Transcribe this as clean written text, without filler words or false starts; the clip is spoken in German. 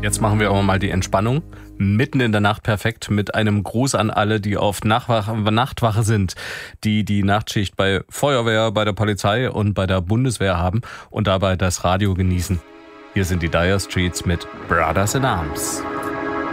Jetzt machen wir aber mal die Entspannung. Mitten in der Nacht perfekt mit einem Gruß an alle, die auf Nachtwache sind, die die Nachtschicht bei Feuerwehr, bei der Polizei und bei der Bundeswehr haben und dabei das Radio genießen. Hier sind die Dire Straits mit Brothers in Arms.